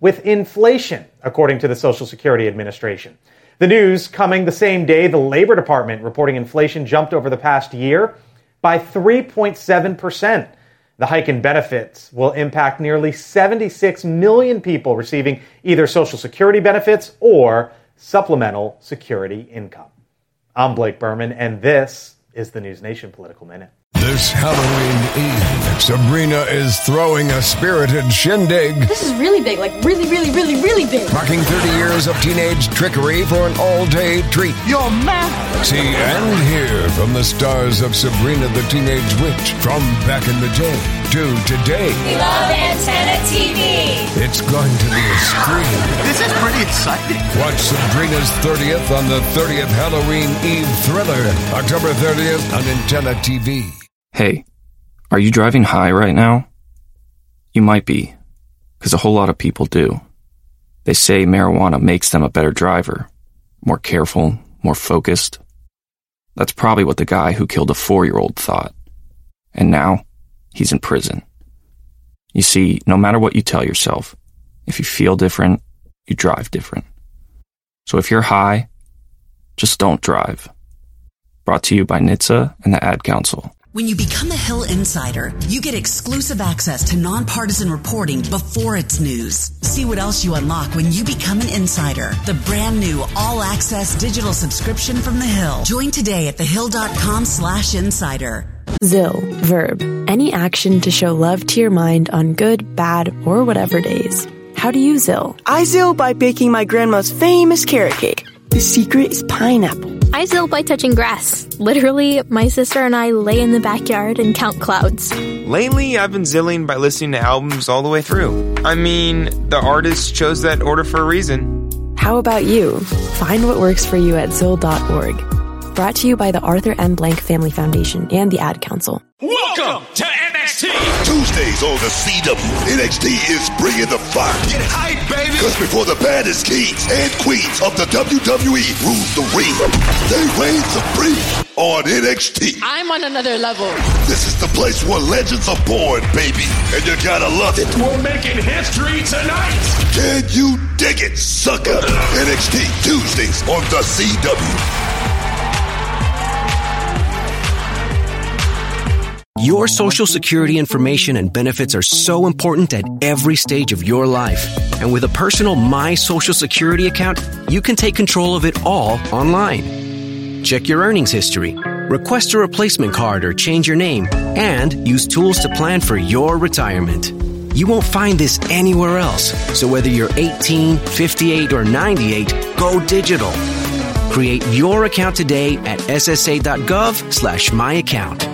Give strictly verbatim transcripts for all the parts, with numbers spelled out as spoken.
with inflation, according to the Social Security Administration. The news coming the same day the Labor Department reporting inflation jumped over the past year by three point seven percent. The hike in benefits will impact nearly seventy-six million people receiving either Social Security benefits or supplemental security income. I'm Blake Berman, and this is the News Nation Political Minute. This Halloween Eve, Sabrina is throwing a spirited shindig. This is really big, like really, really, really, really big. Marking thirty years of teenage trickery for an all-day treat. You're mad. See and hear from the stars of Sabrina the Teenage Witch from back in the day to today. We love Antenna T V. It's going to be a scream. This is pretty exciting. Watch Sabrina's thirtieth on the thirtieth Halloween Eve thriller, October thirtieth on Antenna T V. Hey, are you driving high right now? You might be, because a whole lot of people do. They say marijuana makes them a better driver, more careful, more focused. That's probably what the guy who killed a four-year-old thought. And now, he's in prison. You see, no matter what you tell yourself, if you feel different, you drive different. So if you're high, just don't drive. Brought to you by N H T S A and the Ad Council. When you become a Hill Insider, you get exclusive access to nonpartisan reporting before it's news. See what else you unlock when you become an insider. The brand new all-access digital subscription from The Hill. Join today at thehill.com slash insider. Zill, verb, any action to show love to your mind on good, bad, or whatever days. How do you Zill? I Zill by baking my grandma's famous carrot cake. The secret is pineapple. I Zill by touching grass. Literally, my sister and I lay in the backyard and count clouds. Lately, I've been zilling by listening to albums all the way through. I mean, the artist chose that order for a reason. How about you? Find what works for you at zill dot org. Brought to you by the Arthur M. Blank Family Foundation and the Ad Council. Welcome to N X T! Tuesdays on the C W, N X T is bringing the fire. Get hype, baby! Because before the baddest kings and queens of the W W E rule the ring, they reign supreme on N X T. I'm on another level. This is the place where legends are born, baby, and you gotta love it. We're making history tonight! Can you dig it, sucker? N X T, Tuesdays on the C W. Your Social Security information and benefits are so important at every stage of your life. And with a personal My Social Security account, you can take control of it all online. Check your earnings history, request a replacement card or change your name, and use tools to plan for your retirement. You won't find this anywhere else. So whether you're eighteen, fifty-eight, or ninety-eight, go digital. Create your account today at ssa.gov slash my account.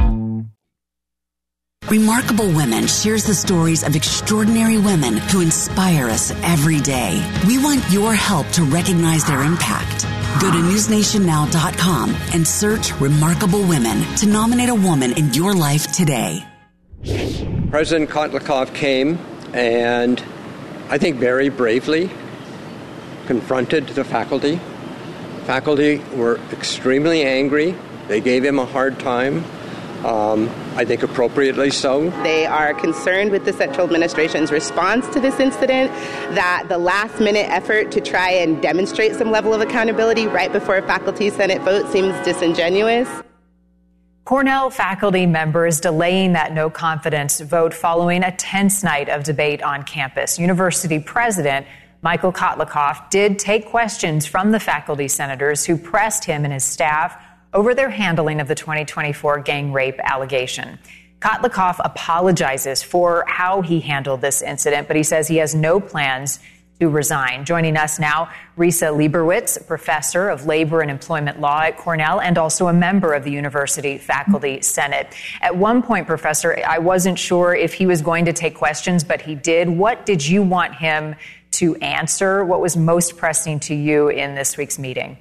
Remarkable Women shares the stories of extraordinary women who inspire us every day. We want your help to recognize their impact. Go to news nation now dot com and search Remarkable Women to nominate a woman in your life today. President Kotlikoff came and I think very bravely confronted the faculty. Faculty were extremely angry. They gave him a hard time. Um, I think appropriately so. They are concerned with the Central Administration's response to this incident, that the last-minute effort to try and demonstrate some level of accountability right before a faculty senate vote seems disingenuous. Cornell faculty members delaying that no confidence vote following a tense night of debate on campus. University President Michael Kotlikoff did take questions from the faculty senators who pressed him and his staff over their handling of the twenty twenty-four gang rape allegation. Kotlikoff apologizes for how he handled this incident, but he says he has no plans to resign. Joining us now, Risa Leibowitz, professor of labor and employment law at Cornell and also a member of the University Faculty Senate. At one point, Professor, I wasn't sure if he was going to take questions, but he did. What did you want him to answer? What was most pressing to you in this week's meeting?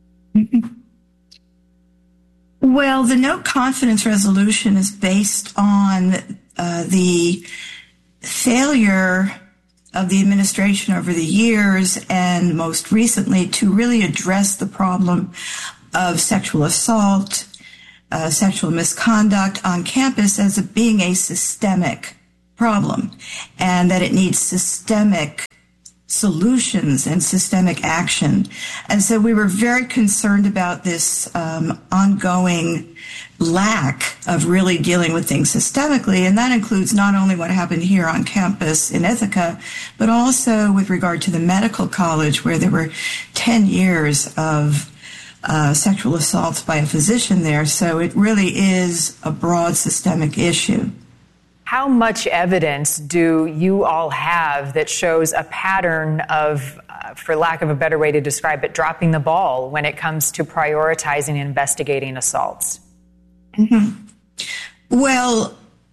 Well, the no confidence resolution is based on uh, the failure of the administration over the years and most recently to really address the problem of sexual assault, uh, sexual misconduct on campus as a, being a systemic problem, and that it needs systemic solutions and systemic action. And so we were very concerned about this um, ongoing lack of really dealing with things systemically, and that includes not only what happened here on campus in Ithaca, but also with regard to the medical college, where there were ten years of uh, sexual assaults by a physician there. So it really is a broad systemic issue. How much evidence do you all have that shows a pattern of, uh, for lack of a better way to describe it, dropping the ball when it comes to prioritizing and investigating assaults? Mm-hmm. Well,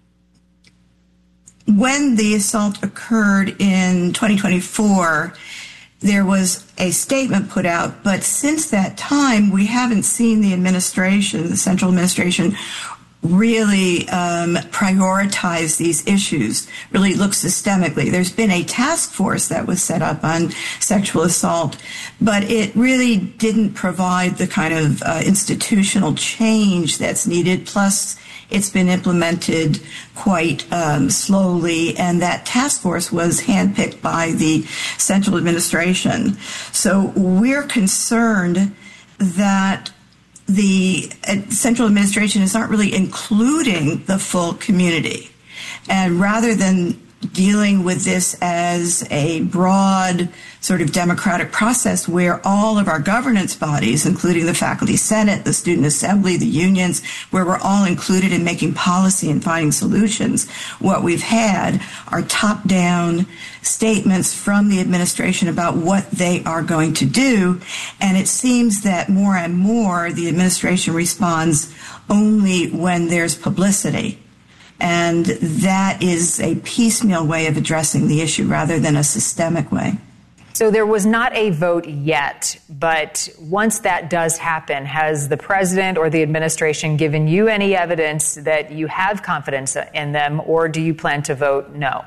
when the assault occurred in twenty twenty-four, there was a statement put out, but since that time, we haven't seen the administration, the central administration, really um, prioritize these issues, really look systemically. There's been a task force that was set up on sexual assault, but it really didn't provide the kind of uh, institutional change that's needed. Plus, it's been implemented quite um, slowly, and that task force was handpicked by the central administration. So we're concerned that the central administration is not really including the full community. And rather than dealing with this as a broad sort of democratic process where all of our governance bodies, including the faculty senate, the student assembly, the unions, where we're all included in making policy and finding solutions, what we've had are top-down statements from the administration about what they are going to do. And it seems that more and more the administration responds only when there's publicity. And that is a piecemeal way of addressing the issue rather than a systemic way. So there was not a vote yet, but once that does happen, has the president or the administration given you any evidence that you have confidence in them, or do you plan to vote no?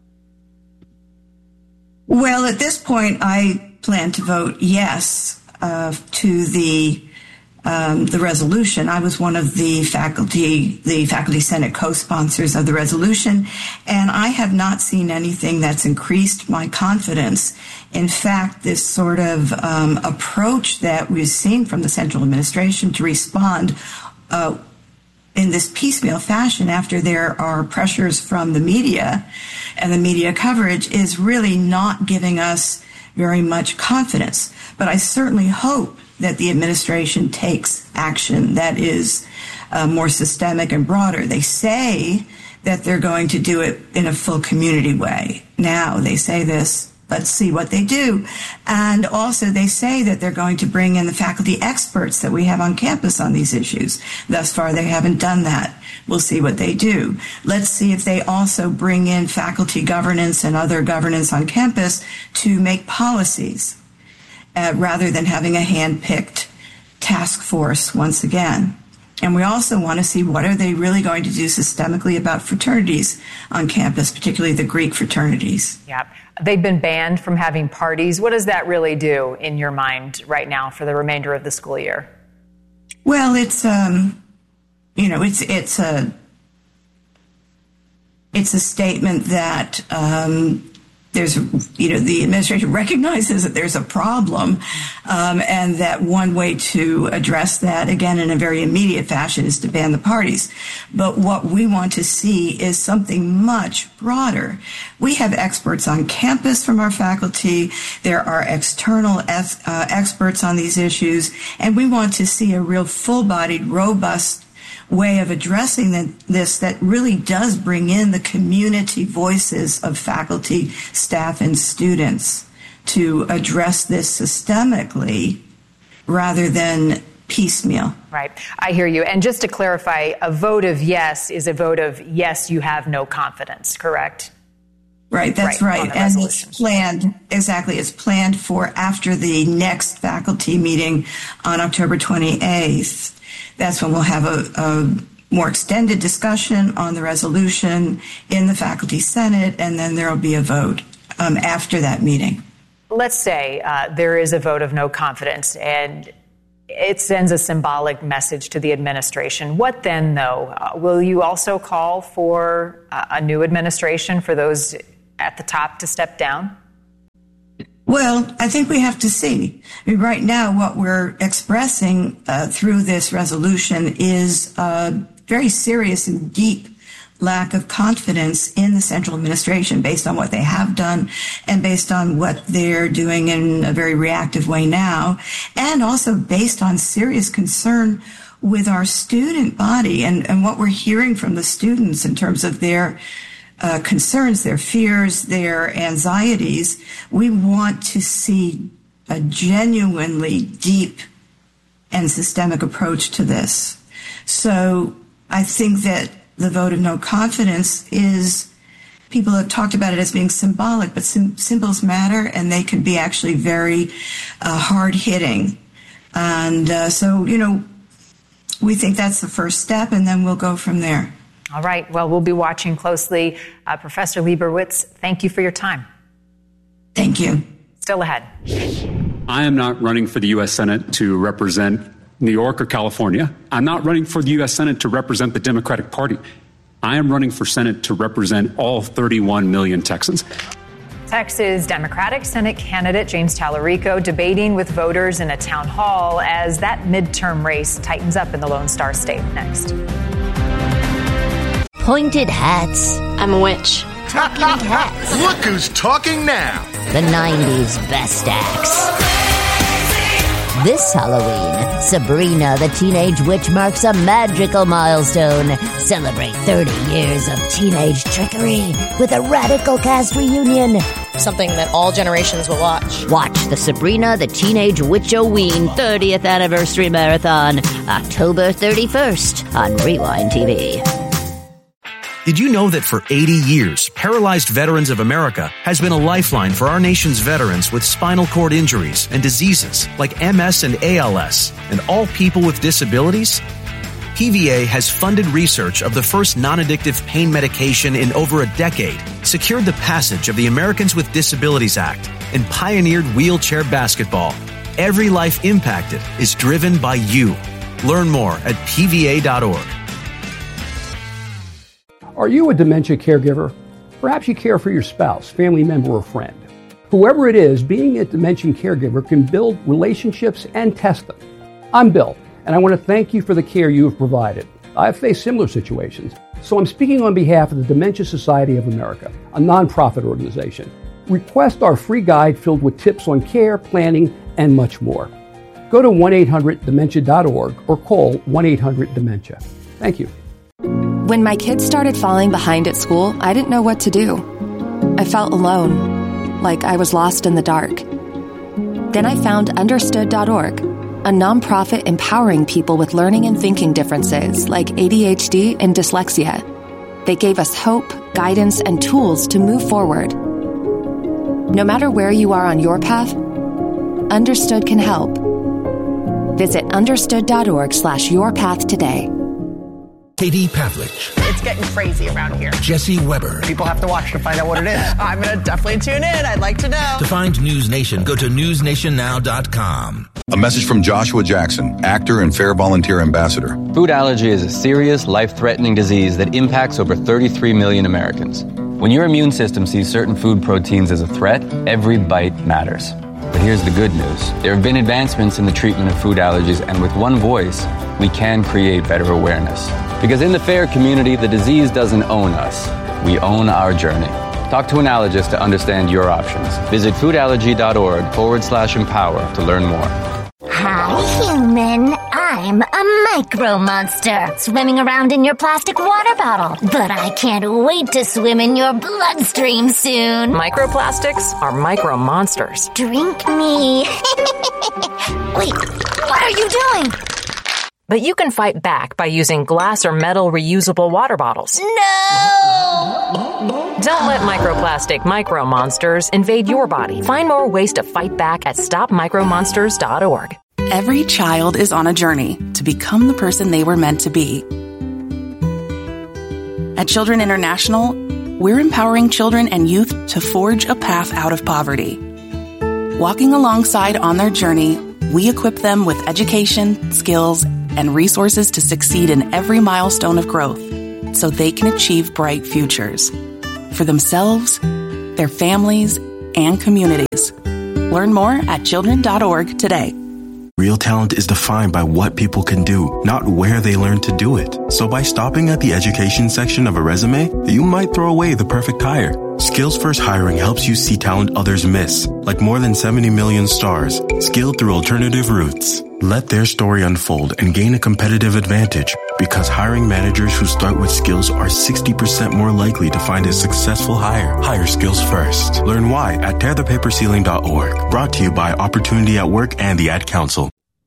Well, at this point, I plan to vote yes uh, to the Um, the resolution. I was one of the faculty, the faculty senate co-sponsors of the resolution, and I have not seen anything that's increased my confidence. In fact, this sort of um, approach that we've seen from the central administration to respond uh, in this piecemeal fashion after there are pressures from the media and the media coverage is really not giving us very much confidence. But I certainly hope that the administration takes action that is uh, more systemic and broader. They say that they're going to do it in a full community way. Now they say this, let's see what they do. And also they say that they're going to bring in the faculty experts that we have on campus on these issues. Thus far, they haven't done that. We'll see what they do. Let's see if they also bring in faculty governance and other governance on campus to make policies. Uh, rather than having a hand-picked task force once again. And we also want to see what are they really going to do systemically about fraternities on campus, particularly the Greek fraternities. Yeah, they've been banned from having parties. What does that really do in your mind right now for the remainder of the school year? Well, it's um, you know, it's it's a it's a statement that. Um, There's, you know, the administration recognizes that there's a problem, um, and that one way to address that, again, in a very immediate fashion, is to ban the parties. But what we want to see is something much broader. We have experts on campus from our faculty. There are external uh, experts on these issues, and we want to see a real full-bodied, robust way of addressing the, this that really does bring in the community voices of faculty, staff, and students to address this systemically rather than piecemeal. Right. I hear you. And just to clarify, a vote of yes is a vote of yes, you have no confidence, correct? Right, that's right. right. And it's planned, exactly, it's planned for after the next faculty meeting on October twenty-eighth. That's when we'll have a, a more extended discussion on the resolution in the faculty senate, and then there will be a vote um, after that meeting. Let's say uh, there is a vote of no confidence, and it sends a symbolic message to the administration. What then, though? Uh, will you also call for uh, a new administration for those at the top to step down? Well, I think we have to see. I mean, right now, what we're expressing uh, through this resolution is a very serious and deep lack of confidence in the central administration based on what they have done and based on what they're doing in a very reactive way now, and also based on serious concern with our student body and, and what we're hearing from the students in terms of their uh, concerns, their fears, their anxieties. We want to see a genuinely deep and systemic approach to this. So I think that the vote of no confidence is, people have talked about it as being symbolic, but sim- symbols matter, and they can be actually very uh, hard-hitting. And uh, so, you know, we think that's the first step, and then we'll go from there. All right. Well, we'll be watching closely. Uh, Professor Lieberwitz, thank you for your time. Thank you. Still ahead. I am not running for the U S Senate to represent New York or California. I'm not running for the U S Senate to represent the Democratic Party. I am running for Senate to represent all thirty-one million Texans. Texas Democratic Senate candidate James Tallarico debating with voters in a town hall as that midterm race tightens up in the Lone Star State. Next. Pointed hats. I'm a witch. Talking hats. Look who's talking now. The nineties best acts. This Halloween, Sabrina the Teenage Witch marks a magical milestone. Celebrate thirty years of teenage trickery with a radical cast reunion. Something that all generations will watch. Watch the Sabrina the Teenage Witch-O-Ween thirtieth Anniversary Marathon, October thirty-first on Rewind T V. Did you know that for eighty years, Paralyzed Veterans of America has been a lifeline for our nation's veterans with spinal cord injuries and diseases like M S and A L S, and all people with disabilities? P V A has funded research of the first non-addictive pain medication in over a decade, secured the passage of the Americans with Disabilities Act, and pioneered wheelchair basketball. Every life impacted is driven by you. Learn more at P V A dot org. Are you a dementia caregiver? Perhaps you care for your spouse, family member, or friend. Whoever it is, being a dementia caregiver can build relationships and test them. I'm Bill, and I want to thank you for the care you have provided. I've faced similar situations, so I'm speaking on behalf of the Dementia Society of America, a nonprofit organization. Request our free guide filled with tips on care, planning, and much more. Go to one eight hundred dementia dot org or call one eight hundred dementia. Thank you. When my kids started falling behind at school, I didn't know what to do. I felt alone, like I was lost in the dark. Then I found understood dot org, a nonprofit empowering people with learning and thinking differences like A D H D and dyslexia. They gave us hope, guidance, and tools to move forward. No matter where you are on your path, Understood can help. Visit understood dot org slash your path today. Katie Pavlich. It's getting crazy around here. Jesse Weber. People have to watch to find out what it is. I'm going to definitely tune in. I'd like to know. To find News Nation, go to news nation now dot com. A message from Joshua Jackson, actor and Fair Volunteer Ambassador. Food allergy is a serious, life-threatening disease that impacts over thirty-three million Americans. When your immune system sees certain food proteins as a threat, every bite matters. But here's the good news. There have been advancements in the treatment of food allergies, and with one voice, we can create better awareness. Because in the FAIR community, the disease doesn't own us. We own our journey. Talk to an allergist to understand your options. Visit foodallergy.org forward slash empower to learn more. Hi, human. I'm a micro monster swimming around in your plastic water bottle. But I can't wait to swim in your bloodstream soon. Microplastics are micro monsters. Drink me. Wait, what are you doing? But you can fight back by using glass or metal reusable water bottles. No! Don't let microplastic micro monsters invade your body. Find more ways to fight back at stop micro monsters dot org. Every child is on a journey to become the person they were meant to be. At Children International, we're empowering children and youth to forge a path out of poverty. Walking alongside on their journey, we equip them with education, skills, and resources to succeed in every milestone of growth so they can achieve bright futures for themselves, their families, and communities. Learn more at children dot org today. Real talent is defined by what people can do, not where they learn to do it. So by stopping at the education section of a resume, you might throw away the perfect hire. Skills First Hiring helps you see talent others miss, like more than seventy million stars, skilled through alternative routes. Let their story unfold and gain a competitive advantage, because hiring managers who start with skills are sixty percent more likely to find a successful hire. Hire skills first. Learn why at tear the paper ceiling dot org. Brought to you by Opportunity at Work and the Ad Council.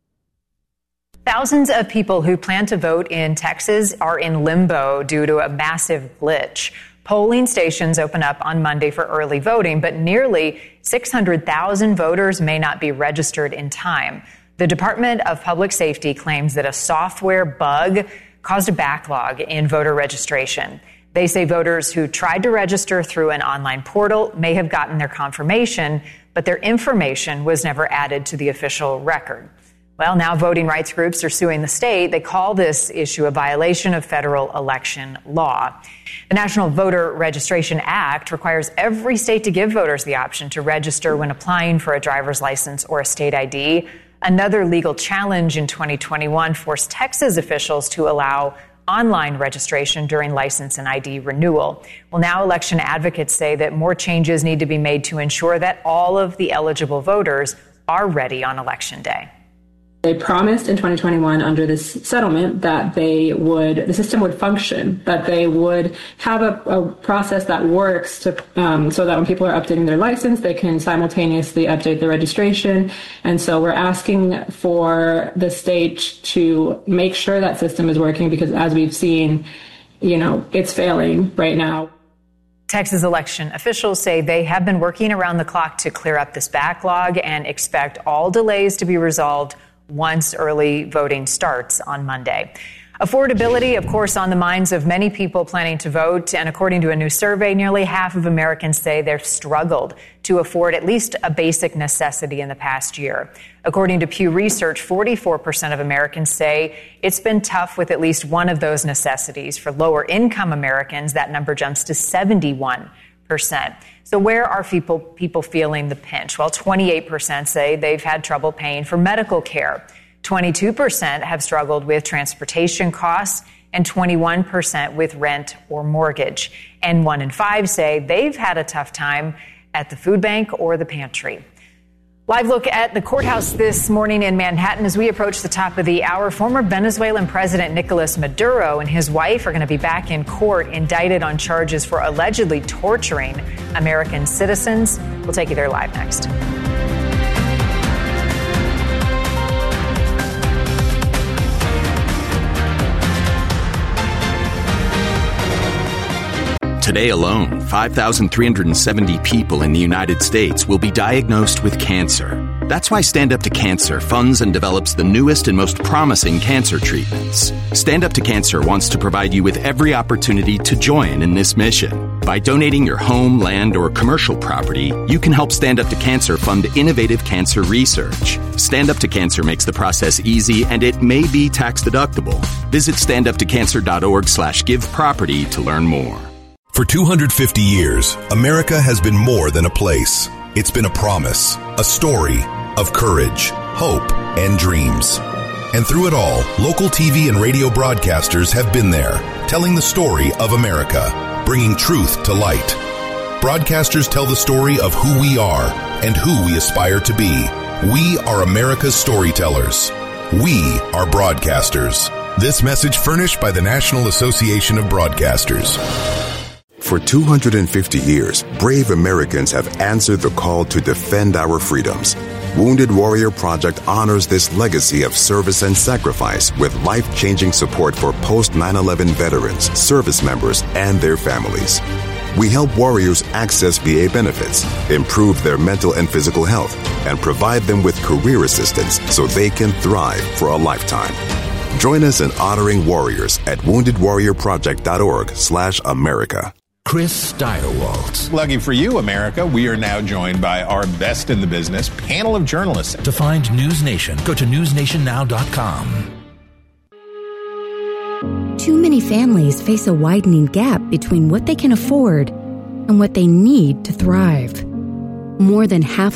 Thousands of people who plan to vote in Texas are in limbo due to a massive glitch. Polling stations open up on Monday for early voting, but nearly six hundred thousand voters may not be registered in time. The Department of Public Safety claims that a software bug caused a backlog in voter registration. They say voters who tried to register through an online portal may have gotten their confirmation, but their information was never added to the official record. Well, now voting rights groups are suing the state. They call this issue a violation of federal election law. The National Voter Registration Act requires every state to give voters the option to register when applying for a driver's license or a state I D. Another legal challenge in twenty twenty-one forced Texas officials to allow online registration during license and I D renewal. Well, now election advocates say that more changes need to be made to ensure that all of the eligible voters are ready on Election Day. They promised in twenty twenty-one under this settlement that they would, the system would function, that they would have a, a process that works to, um, so that when people are updating their license, they can simultaneously update their registration. And so we're asking for the state to make sure that system is working, because as we've seen, you know, it's failing right now. Texas election officials say they have been working around the clock to clear up this backlog and expect all delays to be resolved once early voting starts on Monday. Affordability, of course, on the minds of many people planning to vote. And according to a new survey, nearly half of Americans say they've struggled to afford at least a basic necessity in the past year. According to Pew Research, forty-four percent of Americans say it's been tough with at least one of those necessities. For lower income Americans, that number jumps to seventy-one percent. So where are people, people feeling the pinch? Well, twenty-eight percent say they've had trouble paying for medical care. twenty-two percent have struggled with transportation costs, and twenty-one percent with rent or mortgage. And one in five say they've had a tough time at the food bank or the pantry. Live look at the courthouse this morning in Manhattan as we approach the top of the hour. Former Venezuelan President Nicolas Maduro and his wife are going to be back in court, indicted on charges for allegedly torturing American citizens. We'll take you there live next. Today alone, five thousand three hundred seventy people in the United States will be diagnosed with cancer. That's why Stand Up to Cancer funds and develops the newest and most promising cancer treatments. Stand Up to Cancer wants to provide you with every opportunity to join in this mission. By donating your home, land, or commercial property, you can help Stand Up to Cancer fund innovative cancer research. Stand Up to Cancer makes the process easy, and it may be tax deductible. Visit stand up to cancer dot org slash give property to learn more. For two hundred fifty years, America has been more than a place. It's been a promise, a story of courage, hope, and dreams. And through it all, local T V and radio broadcasters have been there, telling the story of America, bringing truth to light. Broadcasters tell the story of who we are and who we aspire to be. We are America's storytellers. We are broadcasters. This message furnished by the National Association of Broadcasters. For two hundred fifty years, brave Americans have answered the call to defend our freedoms. Wounded Warrior Project honors this legacy of service and sacrifice with life-changing support for post nine eleven veterans, service members, and their families. We help warriors access V A benefits, improve their mental and physical health, and provide them with career assistance so they can thrive for a lifetime. Join us in honoring warriors at wounded warrior project dot org slash America. Chris Steigerwald. Lucky for you, America, we are now joined by our best in the business panel of journalists. To find News Nation, go to news nation now dot com. Too many families face a widening gap between what they can afford and what they need to thrive. More than half